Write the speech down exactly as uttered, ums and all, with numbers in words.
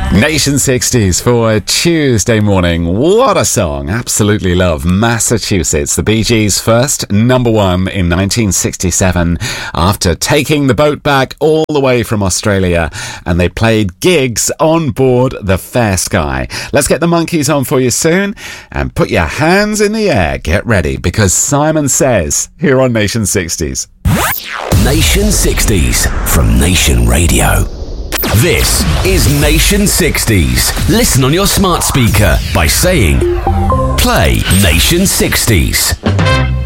Nation sixties for a Tuesday morning. What a song. Absolutely love Massachusetts. The Bee Gees' first number one in nineteen sixty-seven after taking the boat back all the way from Australia, and they played gigs on board the Fair Sky. Let's get the Monkees on for you soon, and put your hands in the air. Get ready, because Simon Says here on Nation sixties. Nation sixties from Nation Radio. This is Nation sixties. Listen on your smart speaker by saying, play Nation sixties.